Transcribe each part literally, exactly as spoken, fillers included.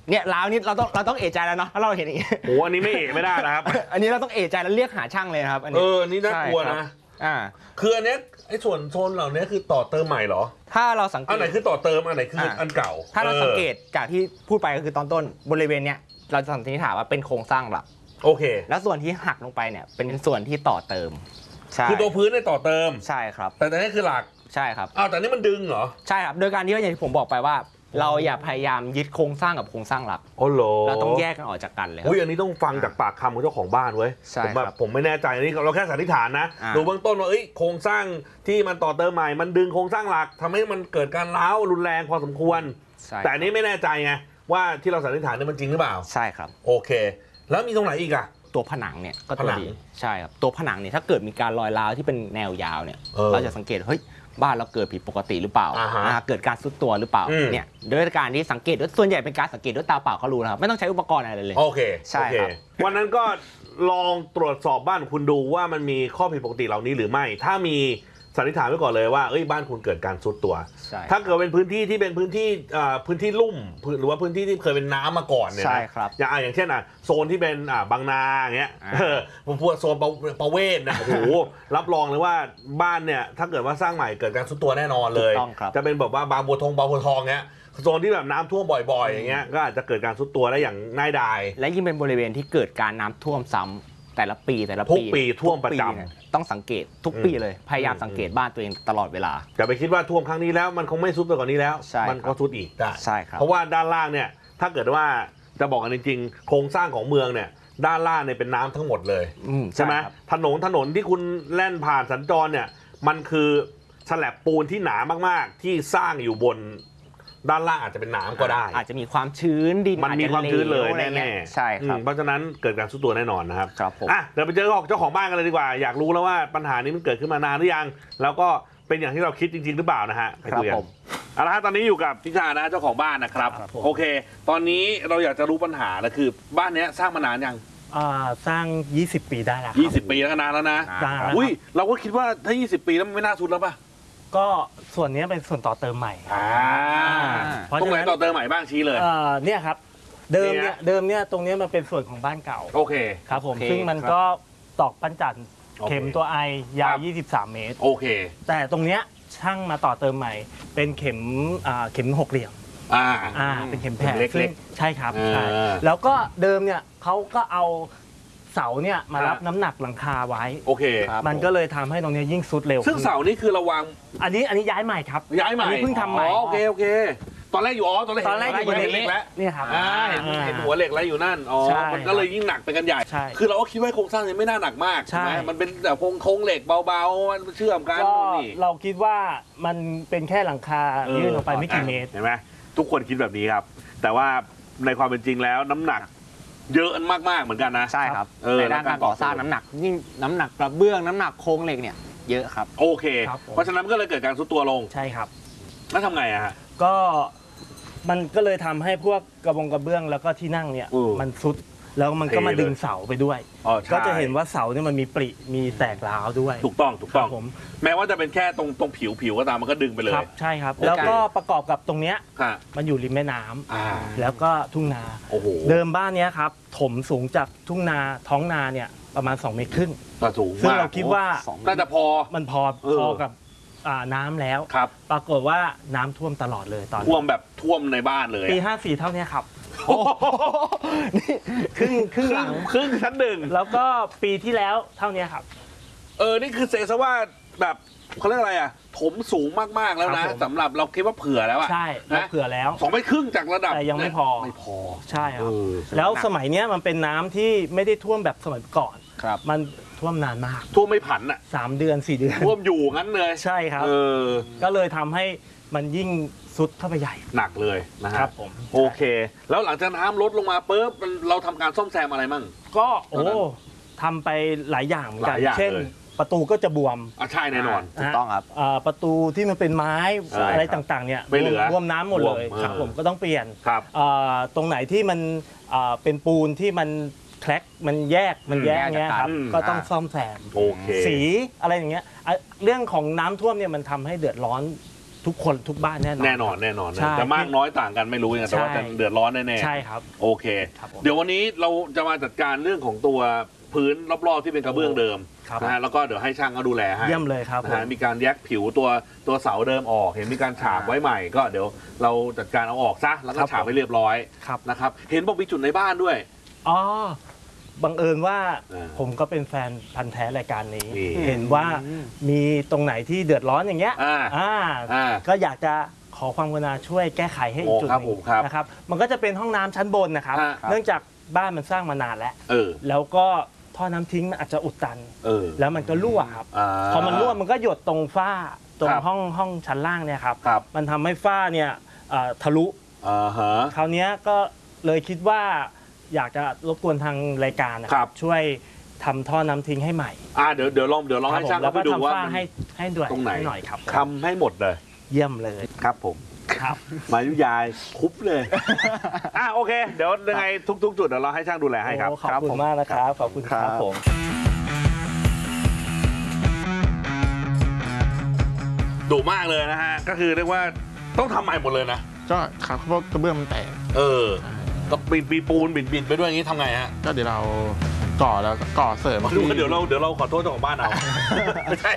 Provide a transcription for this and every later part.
เนี่ยร้าวนี้เราต้องเราต้องเอะใจแล้วเนาะถ้าเราเห็นอย่างนี้โอ้อันนี้ไม่เอะไม่ได้นะครับอันนี้เราต้องเอะใจแล้วเรียกหาช่างเลยนะครับอันนี้เออนี่น่ากลัวนะอ่าคืออันนี้ไอ้ส่วนโซนเหล่านี้คือต่อเติมใหม่เหรอถ้าเราสังเกตอันไหนคือต่อเติมอันไหนคืออันเก่าถ้าเราสังเกตจากที่พูดไปก็คือตอนต้นบริเวณเนี้ยเราจะสันนิษฐานว่าเป็นโครงสร้างหลักโอเคแล้วส่วนที่หักลงไปเนี่ยเป็นส่วนที่ต่อเติมคือตัวพื้นเนี่ยต่อเติมใช่ครับแต่แต่นี่คือหลักใช่ครับอ้าวแต่นี่มันดึงเหรอใช่ครับโดยการที่อย่างที่ผมบอกไปว่าเราอย่าพยายามยึดโครงสร้างกับโครงสร้างหลักโอ้โหเราต้องแยกกันออกจากกันเลยอุ้ยอันนี้ต้องฟังจากปากคำของเจ้าของบ้านเว้ยผมแบบผมไม่แน่ใจนี่เราแค่สันนิษฐานนะดูเบื้องต้นว่าเอ้ยโครงสร้างที่มันต่อเติมใหม่มันดึงโครงสร้างหลักทำให้มันเกิดการร้าวรุนแรงพอสมควรแต่อันนี้ไม่แน่ใจไงว่าที่เราสันนิษฐานนี่มันจริงหรือเปล่าใช่ครับโอเคแล้วมีตรงไหนอีกอะตัวผนังเนี่ยก็ตัวดีใช่ครับตัวผนังเนี่ยถ้าเกิดมีการรอยร้าวที่เป็นแนวยาวเนี่ยเราจะสังเกตเฮ้ยบ้านเราเกิดผิดปกติหรือเปล่าเกิดการซุดตัวหรือเปล่าเนี่ยด้วยการที่สังเกตด้วยส่วนใหญ่เป็นการสังเกตด้วยตาเปล่าเขารู้นะครับไม่ต้องใช้อุปกรณ์อะไรเลยโอเคใช่ครับวันนั้นก็ลองตรวจสอบบ้านคุณดูว่ามันมีข้อผิดปกติเหล่านี้หรือไม่ถ้ามีสันนิษฐานไว้ก่อนเลยว่าเอ้ยบ้านคุณเกิดการซุดตัวถ้าเกิดเป็นพื้นที่ที่เป็นพื้นที่พื้นที่ลุ่มหรือว่าพื้นที่ที่เคยเป็นน้ำมาก่อนเนี่ยนะอย่างอย่างเช่นอ่ะโซนที่เป็นอ่าบางนาอย่างเงี้ยผมพูดโซนประเวศนะโอ้โหรับรองเลยว่าบ้านเนี่ยถ้าเกิดว่าสร้างใหม่เกิดการซุดตัวแน่นอนเลยจะเป็นแบบว่าบางบัวทองบางบัวทองเงี้ยโซนที่แบบน้ำท่วมบ่อยๆอย่างเงี้ยก็อาจจะเกิดการซุดตัวได้อย่างง่ายดายและยิ่งเป็นบริเวณที่เกิดการน้ำท่วมซ้ำแต่ละปีแต่ละปีทุกปีท่วมประจำต้องสังเกตทุกปีเลยพยายามสังเกตบ้านตัวเองตลอดเวลาอย่าไปคิดว่าท่วมครั้งนี้แล้วมันคงไม่ซุดไปกว่านี้แล้วมันก็ซุดอีกได้ใช่ครับเพราะว่าด้านล่างเนี่ยถ้าเกิดว่าจะบอกกันจริงๆโครงสร้างของเมืองเนี่ยด้านล่างเนี่ยเป็นน้ำทั้งหมดเลยใช่ไหมถนนถนนที่คุณแล่นผ่านสัญจรเนี่ยมันคือฉลับปูนที่หนามากๆที่สร้างอยู่บนด้านล่างอาจจะเป็นน้ำก็ได้อาจจะมีความชื้นดินมันมีความชื้นเลยแน่ๆใช่ครับเพราะฉะนั้นเกิดการซุดตัวแน่นอนนะครับครับผมอ่ะเดี๋ยวไปเจอเจ้าของบ้านกันเลยดีกว่าอยากรู้แล้วว่าปัญหานี้มันเกิดขึ้นมานานหรือยังแล้วก็เป็นอย่างที่เราคิดจริงๆหรือเปล่านะฮะไปคุยกันเอาละฮะตอนนี้อยู่กับพี่ชานะเจ้าของบ้านนะครับโอเคตอนนี้เราอยากจะรู้ปัญหาแล้วคือบ้านนี้สร้างมานานยังสร้างยี่สิบปีได้แล้วยี่สิบปีแล้วนานแล้วนะอุ้ยเราก็คิดว่าถ้ายี่สิบปีแล้วมันไม่น่าซุดแล้วป่ะก็ส่วนนี้เป็นส่วนต่อเติมใหม่ตรงไหนต่อเติมใหม่บ้างชี้เลยเนี่ยครับเดิมเนี่ยเดิมเนี่ยตรงนี้มันเป็นส่วนของบ้านเก่าโอเคครับผมซึ่งมันก็ตอกปั้นจันทร์เข็มตัวไอยาวยี่สิบสามเมตรโอเคแต่ตรงเนี้ยช่างมาต่อเติมใหม่เป็นเข็มเข็มหกเหลี่ยมอ่าอ่าเป็นเข็มแผ่ซึ่งใช่ครับใช่แล้วก็เดิมเนี่ยเขาก็เอาเสาเนี่ยมารับน้ำหนักหลังคาไว้โอเคมันก็เลยทำให้ตรงนี้ยิ่งซุดเร็วซึ่งเสานี่คือระวังอันนี้อันนี้ย้ายใหม่ครับย้ายใหม่เพิ่งทำใหม่โอเคโอเคตอนแรกอยู่อ๋อตอนแรกตอนแรกอยู่เล็กแล้วนี่ครับเห็นหัวเหล็กแล้วอยู่นั่นอ๋อมันก็เลยยิ่งหนักไปกันใหญ่คือเราก็คิดว่าโครงสร้างนี้ไม่น่าหนักมากใช่ไหมมันเป็นแบบโครงโครงเหล็กเบาๆมันเชื่อมกันนี่เราคิดว่ามันเป็นแค่หลังคายื่นออกไปไม่กี่เมตรเห็นไหมทุกคนคิดแบบนี้ครับแต่ว่าในความเป็นจริงแล้วน้ำหนักเยอะมากๆเหมือนกันนะใช่ครับในด้านการก่อสร้างน้ำหนักยิ่งน้ำหนักกระเบื้องน้ำหนักโครงเหล็กเนี่ยเยอะครับโอเคเพราะฉะนั้นก็เลยเกิดการซุดตัวลงใช่ครับแล้วทำไงอะฮะก็มันก็เลยทำให้พวกกระบงกระเบื้องแล้วก็ที่นั่งเนี่ยมันซุดแล้วมันก็มาดึงเสาไปด้วยก็จะเห็นว่าเสาเนี่ยมันมีปริมีแตกร้าวด้วยถูกต้องถูกต้องผมแม้ว่าจะเป็นแค่ตรงตรงผิวผิวก็ตามมันก็ดึงไปเลยใช่ครับแล้วก็ประกอบกับตรงเนี้ยมันอยู่ริมแม่น้ำแล้วก็ทุ่งนาเดิมบ้านนี้ครับถมสูงจากทุ่งนาท้องนาเนี่ยประมาณสองเมตรครึ่งสูงมากซึ่งเราคิดว่าน่าจะพอมันพอพอกับน้ำแล้วปรากฏว่าน้ำท่วมตลอดเลยตอนท่วมแบบท่วมในบ้านเลยปีห้าสี่เท่านี้ครับนี่ครึ่งครึ่งหลังครึ่งชั้นหนึ่งแล้วก็ปีที่แล้วเท่านี้ครับเออนี่คือเซซะว่าแบบเขาเรียกอะไรอ่ะถมสูงมากๆแล้วนะสำหรับเราคิดว่าเผื่อแล้วอ่ะใช่นะเผื่อแล้วสองเมตรครึ่งจากระดับแต่ยังไม่พอไม่พอใช่ครับแล้วสมัยนี้มันเป็นน้ำที่ไม่ได้ท่วมแบบสมัยก่อนมันท่วมนานมากท่วมไม่ผันอ่ะสามเดือนสี่เดือนท่วมอยู่งั้นเลยใช่ครับก็เลยทำให้มันยิ่งซุดเข้าไปใหญ่หนักเลยนะครับผมโอเคแล้วหลังจากน้ำลดลงมาปุ๊บเราทำการซ่อมแซมอะไรมั่งก็โอ้ทำไปหลายอย่างเหมือนกันเช่นประตูก็จะบวมอ่ะใช่แน่นอนถูกต้องครับประตูที่มันเป็นไม้อะไรต่างๆเนี่ยรวมน้ำหมดเลยครับผมก็ต้องเปลี่ยนตรงไหนที่มันเป็นปูนที่มันแคลกมันแยกมันแยกเงี้ยครับก็ต้องซ่อมแซมสีอะไรอย่างเงี้ยเรื่องของน้ำท่วมเนี่ยมันทำให้เดือดร้อนทุกคนทุกบ้านแน่นอนแน่นอนแน่นอนจะมากน้อยต่างกันไม่รู้นะแต่ว่าจะเดือดร้อนแน่ๆใช่ครับโอเคเดี๋ยววันนี้เราจะมาจัดการเรื่องของตัวพื้นรอบๆที่เป็นกระเบื้องเดิมนะฮะแล้วก็เดี๋ยวให้ช่างเขาดูแลให้เยี่ยมเลยครับนะฮะมีการแยกผิวตัวตัวเสาเดิมออกเห็นมีการฉาบไว้ใหม่ก็เดี๋ยวเราจัดการเอาออกซะแล้วก็ฉาบให้เรียบร้อยนะครับเห็นบอกมีจุดในบ้านด้วยอ๋อบังเอิญว่าผมก็เป็นแฟนพันธุ์แท้รายการนี้เห็นว่ามีตรงไหนที่เดือดร้อนอย่างเงี้ยก็อยากจะขอความกรุณาช่วยแก้ไขให้อีกจุดหนึ่งนะครับมันก็จะเป็นห้องน้ำชั้นบนนะครับเนื่องจากบ้านมันสร้างมานานแล้วแล้วก็ท่อน้ำทิ้งมันอาจจะอุดตันแล้วมันก็รั่วครับพอมันรั่วมันก็หยดตรงฝ้าตรงห้องห้องชั้นล่างเนี่ยครับมันทำให้ฝ้าเนี่ยทะลุคราวนี้ก็เลยคิดว่าอยากจะรบกวนทางรายการนะครับช่วยทำท่อน้ำทิ้งให้ใหม่อ่าเดี๋ยวเดี๋ยวลองเดี๋ยวลองให้ช่างแล้วก็ไปดูว่าทำฝ้าให้ให้ด้วยตรงไหนหน่อยครับทำให้หมดเลยเยี่ยมเลยครับผมครับมายุยายคุบเลยอ่ะโอเคเดี๋ยวยังไงทุกๆจุดเดี๋ยวเราให้ช่างดูแลให้ครับขอบคุณมากนะครับขอบคุณครับผมดุมากเลยนะฮะก็คือเรียกว่าต้องทำใหม่หมดเลยนะก็ครับเพราะกระเบื้องมันแตกเออก็ปีนปีปูนบินบินไปด้วยอย่างนี้ทำไงฮะก็เดี๋ยวเราก่อแล้วก่อเสริมดูเดี๋ยวเราเดี๋ยวเราขอโทษเจ้าของบ้านเอาไม่ใช่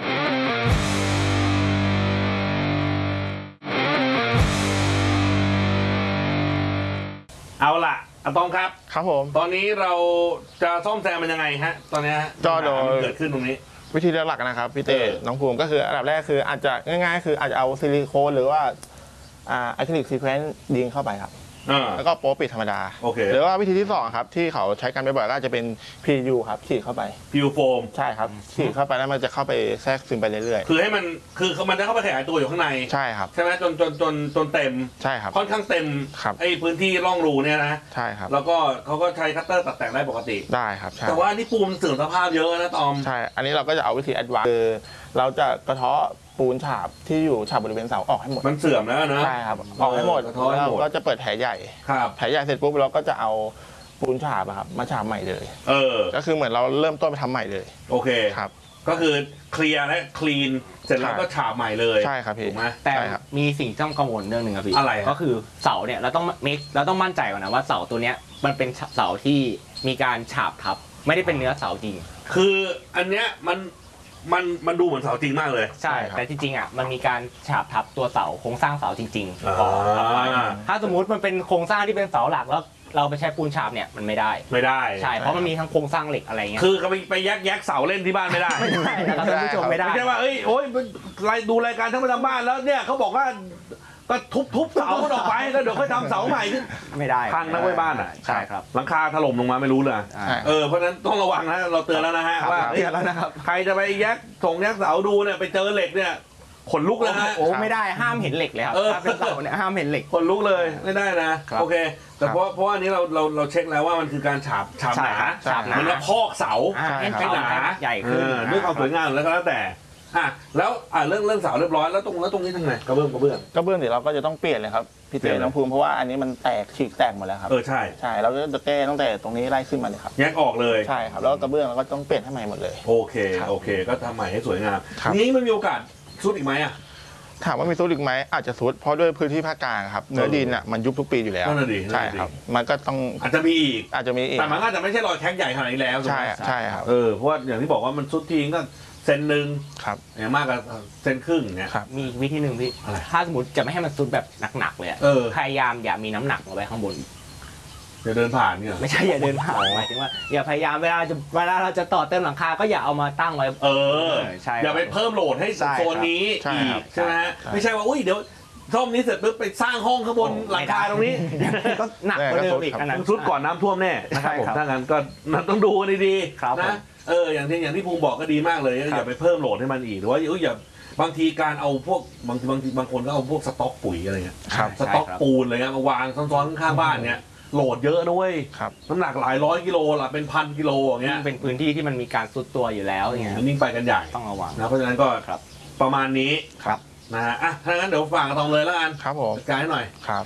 เอาล่ะอะตอมครับครับผมตอนนี้เราจะซ่อมแซมมันยังไงฮะตอนนี้ฮะก็โดยเกิดขึ้นตรงนี้วิธีหลักนะครับพี่เต้น้องภูมิก็คืออันดับแรกคืออาจจะง่ายๆคืออาจจะเอาซิลิโคนหรือว่าอะคริลิกซีเควนซ์ยิงเข้าไปครับแล้วก็โป๊ปิดธรรมดาหรือว่าวิธีที่สองครับที่เขาใช้กันบ่อยๆก็จะเป็น พี ยู ครับฉีดเข้าไปพี ยู โฟมใช่ครับฉีดเข้าไปแล้วมันจะเข้าไปแทรกซึมไปเรื่อยๆคือให้มันคือมันจะเข้าไปขยายตัวอยู่ข้างในใช่ครับใช่ไหมจนจนจนจนเต็มใช่ครับค่อนข้างเต็มไอ้พื้นที่ร่องรูเนี่ยนะใช่ครับแล้วก็เขาก็ใช้คัตเตอร์ตัดแต่งได้ปกติได้ครับแต่ว่านี่ปูนเสื่อมสภาพเยอะนะตอมใช่อันนี้เราก็จะเอาวิธีแอดวานซ์คือเราจะกระเทาะปูนฉาบที่อยู่ฉาบบริเวณเสาออกให้หมดมันเสื่อมแล้วนะใช่ครับออกให้หมดแล้วก็จะเปิดแผลใหญ่แผลใหญ่เสร็จปุ๊บเราก็จะเอาปูนฉาบครับมาฉาบใหม่เลยเออก็คือเหมือนเราเริ่มต้นไปทำใหม่เลยโอเคครับก็คือเคลียร์และคลีนเสร็จแล้วก็ฉาบใหม่เลยใช่ครับพี่แต่มีสิ่งที่ต้องกังวลเรื่องหนึ่งครับพี่อะไรก็คือเสาเนี่ยเราต้องเมคเราต้องมั่นใจก่อนนะว่าเสาตัวเนี้ยมันเป็นเสาที่มีการฉาบทับไม่ได้เป็นเนื้อเสาจริงคืออันเนี้ยมันมันมันดูเหมือนเสาจริงมากเลยใช่แต่จริงๆอ่ะมันมีการฉาบทับตัวเสาโครงสร้างเสาจริงๆพอถ้าสมมุติมันเป็นโครงสร้างที่เป็นเสาหลักแล้วเราไปใช้ปูนฉาบเนี่ยมันไม่ได้ไม่ได้ใช่เพราะมันมีทั้งโครงสร้างเหล็กอะไรเงี้ยคือเขาไปไปแยกแยกเสาเล่นที่บ้านไม่ได้ไม่ได้นะครับท่านผู้ชมไม่ได้ไม่ใช่ว่าเอ้ยโอ้ยดูรายการทั้งประจำบ้านแล้วเนี่ยเขาบอกว่าก็ทุบทุบเสาออกไปแล้วเดี๋ยวค่อยทำเสาใหม่ไม่ได้พังนะไว้บ้านอ่ะใช่ครับหลังคาถล่มลงมาไม่รู้เลยเออเพราะนั้นต้องระวังนะเราเตือนแล้วนะฮะว่าเตือนแล้วนะครับใครจะไปแยกส่งแยกเสาดูเนี่ยไปเจอเหล็กเนี่ยขนลุกเลยฮะโอ้ไม่ได้ห้ามเห็นเหล็กเลยครับถ้าเป็นเสาเนี่ยห้ามเห็นเหล็กขนลุกเลยไม่ได้นะโอเคแต่เพราะเพราะว่านี้เราเราเราเช็คแล้วว่ามันคือการฉาบฉาบหนามันจะพอกเสาให้หนาใหญ่ขึ้นด้วยความสวยงามแล้วก็แล้วแต่อ่ะแล้วอ่ะเรื่องเรื่องเสาเรียบร้อยแล้วตรงแล้วตรงนี้ทางไหนกระเบื้องกระเบื้องกระเบื้องเดี๋ยวเราก็จะต้องเปลี่ยนเลยครับพี่เต้น้องภูมิเพราะว่าอันนี้มันแตกฉีกแตกหมดแล้วครับเออใช่ใช่เราจะแก้ตั้งแต่ตรงนี้ไล่ขึ้นมาเลยครับแยกออกเลยใช่ครับแล้วกระเบื้องเราก็ต้องเปลี่ยนให้ใหม่หมดเลยโอเคโอเคก็ทำใหม่ให้สวยงามนี้มันมีโอกาสซุดอีกไหมอ่ะถามว่ามีซุดอีกไหมอาจจะซุดเพราะด้วยพื้นที่ภาคกลางครับเนื้อดินอ่ะมันยุบทุกปีอยู่แล้วใช่ครับมันก็ต้องอาจจะมีอีกอาจจะมีอีกแต่มันอาจจะไม่ใช่รอยแท็กใหญ่ขนาดนี้แล้วใช่ใช่ครับเออเพราะว่าอย่างที่บอกว่ามันซุดทิ้งก็เซนหนึ่งครับอย่างมากกับเซนครึ่งเนี่ยมีวิธีหนึ่งพี่ถ้าสมมติจะไม่ให้มันซุดแบบหนักๆเลยพยายามอย่ามีน้ำหนักลงไปข้างบนอย่าเดินผ่านเนี่ยไม่ใช่อย่าเดินผ่านหมายถึงว่าอย่าพยายามเวลาจะเวลาเราจะต่อเติมหลังคาก็อย่าเอามาตั้งไว้เออใช่อย่าไปเพิ่มโหลดให้โซนนี้อีกใช่ไหมไม่ใช่ว่าอุ้ยเดี๋ยวซ่อมนี้เสร็จปุ๊บไปสร้างห้องข้างบนหลังคาตรงนี้ก็หนักกว่าเดิมอีกอันนั้นซุดก่อนน้ำท่วมแน่นะครับผมถ้างั้นก็ต้องดูดีๆนะเอออย่างที่อย่างที่ภูมิบอกก็ดีมากเลยอย่าไปเพิ่มโหลดให้มันอีกหรือว่าอย่าบางทีการเอาพวกบางทีบางทีบางคนก็เอาพวกสต็อกปุ๋ยอะไรเงี้ยสต็อกปูนอะไรเงี้ยมาวางซ้อนๆข้างบ้านเนี้ยโหลดเยอะด้วยน้ำหนักหลายร้อยกิโลละเป็นพันกิโลอย่างเงี้ยเป็นพื้นที่ที่มันมีการซุดตัวอยู่แล้วอย่างเงี้ยนิ่งไปกันใหญ่ต้องระวังนะเพราะฉะนั้นก็ประมาณนี้ครับนะฮะอ่ะถ้างั้นเดี๋ยวฝากกระทองเลยแล้วกันครับผมจัดการให้หน่อยครับ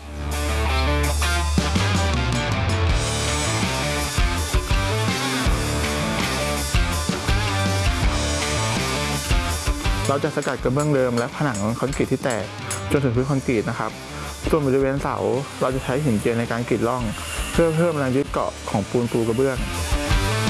เราจะสกัดกระเบื้องเดิมและผนังคอนกรีตที่แตกจนถึงพื้นคอนกรีตนะครับส่วนบริเวณเสาเราจะใช้หินเจียในการกรีดร่องเพื่อเพิ่มแรงยึดเกาะของปูนปูกระเบื้อง